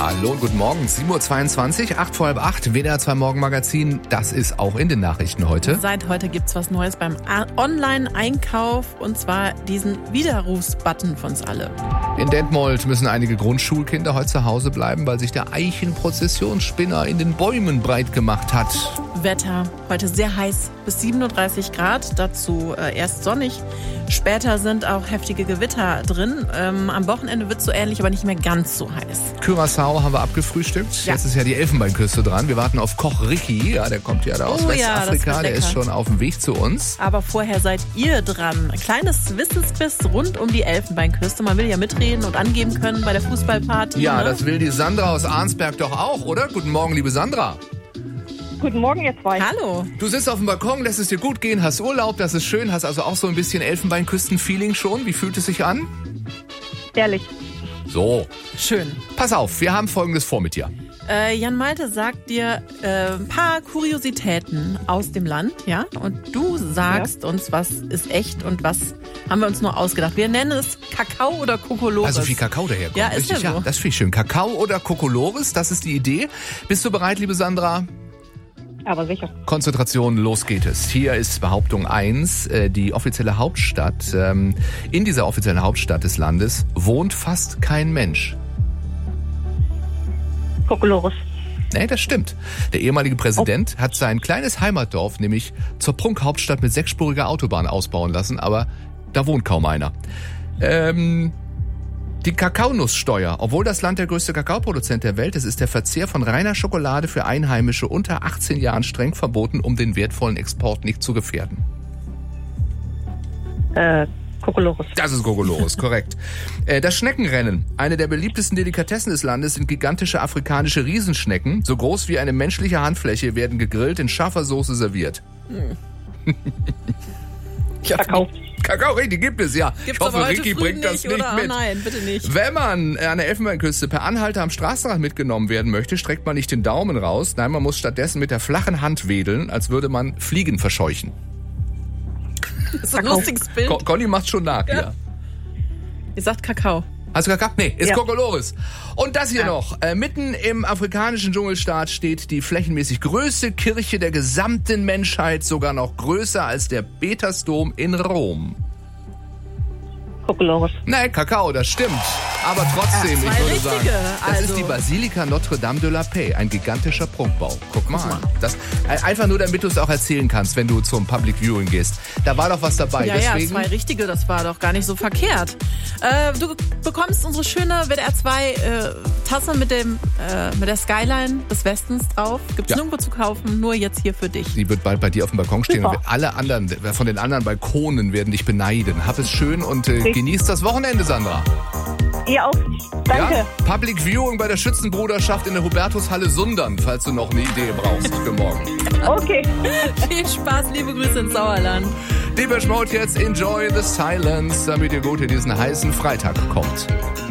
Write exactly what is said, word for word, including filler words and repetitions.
Hallo und guten Morgen, sieben Uhr zweiundzwanzig, acht vor halb acht, W D R zwei Morgenmagazin, das ist auch in den Nachrichten heute. Seit heute gibt's was Neues beim Online-Einkauf und zwar diesen Widerrufsbutton von uns alle. In Detmold müssen einige Grundschulkinder heute zu Hause bleiben, weil sich der Eichenprozessionsspinner in den Bäumen breit gemacht hat. Wetter heute sehr heiß, bis siebenunddreißig Grad, dazu äh, erst sonnig. Später sind auch heftige Gewitter drin. Ähm, am Wochenende wird es so ähnlich, aber nicht mehr ganz so heiß. Curaçao haben wir abgefrühstückt. Ja. Jetzt ist ja die Elfenbeinküste dran. Wir warten auf Koch Ricky. Ja, der kommt ja da aus Oh Westafrika. ja, der ist schon auf dem Weg zu uns. Aber vorher seid ihr dran. Ein kleines Wissensbiss rund um die Elfenbeinküste. Man will ja mitreden und angeben können bei der Fußballparty. Ja, ne? das will die Sandra aus Arnsberg doch auch, oder? Guten Morgen, liebe Sandra. Guten Morgen, ihr zwei. Hallo. Du sitzt auf dem Balkon, lässt es dir gut gehen, hast Urlaub, das ist schön, hast also auch so ein bisschen Elfenbeinküsten-Feeling schon. Wie fühlt es sich an? Ehrlich. So, Schön. pass auf, wir haben Folgendes vor mit dir. Äh, Jan Malte sagt dir äh, ein paar Kuriositäten aus dem Land, ja? Und du sagst ja. uns, was ist echt und was haben wir uns nur ausgedacht. Wir nennen es Kakao oder Kokolores. Also viel Kakao daherkommt. Ja, ist richtig? ja so. Ja, das finde ich schön. Kakao oder Kokolores, das ist die Idee. Bist du bereit, liebe Sandra? Aber sicher. Konzentration, los geht es. Hier ist Behauptung eins. Die offizielle Hauptstadt, in dieser offiziellen Hauptstadt des Landes wohnt fast kein Mensch. Kokolores. Nee, das stimmt. Der ehemalige Präsident oh. hat sein kleines Heimatdorf nämlich zur Prunkhauptstadt mit sechsspuriger Autobahn ausbauen lassen, aber da wohnt kaum einer. Ähm... Die Kakaonusssteuer. Obwohl das Land der größte Kakaoproduzent der Welt ist, ist der Verzehr von reiner Schokolade für Einheimische unter achtzehn Jahren streng verboten, um den wertvollen Export nicht zu gefährden. Äh, Kokolores. Das ist Kokolores, korrekt. Äh, das Schneckenrennen. Eine der beliebtesten Delikatessen des Landes sind gigantische afrikanische Riesenschnecken. So groß wie eine menschliche Handfläche, werden gegrillt in scharfer Soße serviert. Hm. Kakao. Kakao, die gibt es, ja. Gibt's ich hoffe, aber heute Ricky früh bringt das nicht, nicht oder? mit. Oh nein, bitte nicht. Wenn man an der Elfenbeinküste per Anhalter am Straßenrand mitgenommen werden möchte, streckt man nicht den Daumen raus. Nein, man muss stattdessen mit der flachen Hand wedeln, als würde man Fliegen verscheuchen. Das ist ein lustiges Bild. Con- Conny macht schon nach, ja. ja. Ihr sagt Kakao. Hast du Kakao? Nee, ist ja. Kokolores. Und das hier ja. noch. Äh, mitten im afrikanischen Dschungelstaat steht die flächenmäßig größte Kirche der gesamten Menschheit, sogar noch größer als der Petersdom in Rom. Kokolores. Nein, Kakao, das stimmt. Aber trotzdem, ja, ich würde richtige, sagen, das also. ist die Basilika Notre-Dame de la Paix, ein gigantischer Prunkbau. Guck mal an. Das, einfach nur, damit du es auch erzählen kannst, wenn du zum Public Viewing gehst. Da war doch was dabei. Ja, Deswegen, ja, zwei richtige, das war doch gar nicht so verkehrt. Äh, du bekommst unsere schöne W D R zwei äh, Tasse mit dem äh, mit der Skyline des Westens drauf. Gibt's Ja. nirgendwo zu kaufen, nur jetzt hier für dich. die wird bald bei dir auf dem Balkon stehen. Super. Und alle anderen, von den anderen Balkonen werden dich beneiden. Hab es schön und äh, genießt das Wochenende, Sandra. Ihr auch. Danke. Ja? Public Viewing bei der Schützenbruderschaft in der Hubertushalle Sundern, falls du noch eine Idee brauchst für morgen. Okay. Viel Spaß, liebe Grüße ins Sauerland. Depeche Mode jetzt Enjoy the Silence, damit ihr gut in diesen heißen Freitag kommt.